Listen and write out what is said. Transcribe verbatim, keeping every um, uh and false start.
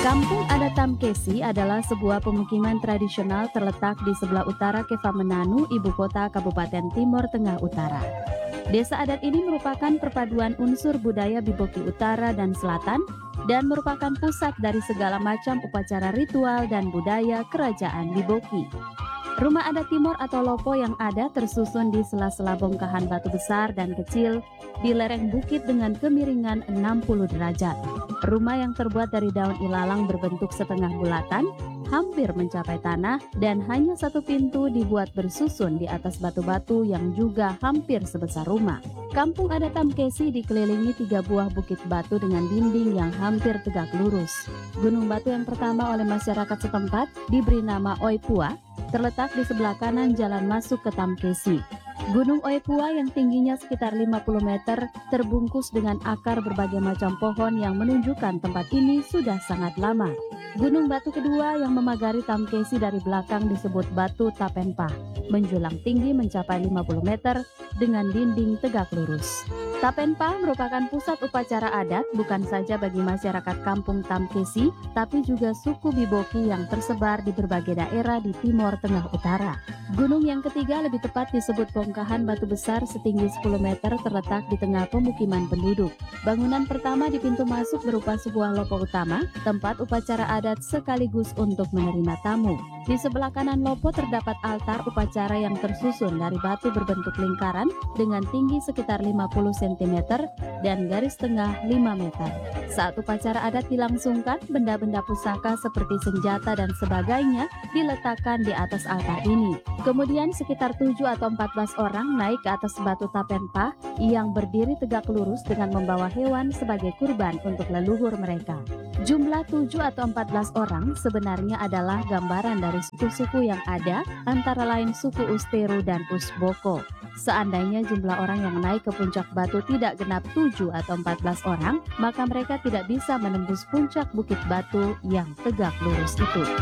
Kampung adat Tamkesi adalah sebuah pemukiman tradisional terletak di sebelah utara Kevamenanu, ibu kota Kabupaten Timor Tengah Utara. Desa adat ini merupakan perpaduan unsur budaya Biboki Utara dan Selatan dan merupakan pusat dari segala macam upacara ritual dan budaya kerajaan Biboki. Rumah adat Timor atau Lopo yang ada tersusun di sela-sela bongkahan batu besar dan kecil di lereng bukit dengan kemiringan enam puluh derajat. Rumah yang terbuat dari daun ilalang berbentuk setengah bulatan, hampir mencapai tanah, dan hanya satu pintu dibuat bersusun di atas batu-batu yang juga hampir sebesar rumah. Kampung adat Tamkesi dikelilingi tiga buah bukit batu dengan dinding yang hampir tegak lurus. Gunung batu yang pertama oleh masyarakat setempat diberi nama Oipua, terletak di sebelah kanan jalan masuk ke Tamkesi. Gunung Oipua yang tingginya sekitar lima puluh meter terbungkus dengan akar berbagai macam pohon yang menunjukkan tempat ini sudah sangat lama. Gunung batu kedua yang memagari Tamkesi dari belakang disebut Batu Tapenpah, menjulang tinggi mencapai lima puluh meter dengan dinding tegak lurus. Tapenpah merupakan pusat upacara adat bukan saja bagi masyarakat kampung Tamkesi, tapi juga suku Biboki yang tersebar di berbagai daerah di Timor Tengah Utara. Gunung yang ketiga lebih tepat disebut bongkahan batu besar setinggi sepuluh meter terletak di tengah pemukiman penduduk. Bangunan pertama di pintu masuk berupa sebuah lopo utama, tempat upacara adat sekaligus untuk menerima tamu. Di sebelah kanan lopo terdapat altar upacara yang tersusun dari batu berbentuk lingkaran dengan tinggi sekitar lima puluh sentimeter dan garis tengah lima meter. Saat upacara adat dilangsungkan, benda-benda pusaka seperti senjata dan sebagainya diletakkan di atas altar ini. Kemudian sekitar tujuh atau empat belas orang naik ke atas batu Tapenpah yang berdiri tegak lurus dengan membawa hewan sebagai kurban untuk leluhur mereka. Jumlah tujuh atau empat belas orang sebenarnya adalah gambaran dari suku-suku yang ada, antara lain suku Ustero dan Usboko. Seandainya jumlah orang yang naik ke puncak batu tidak genap tujuh atau empat belas orang, maka mereka tidak bisa menembus puncak bukit batu yang tegak lurus itu.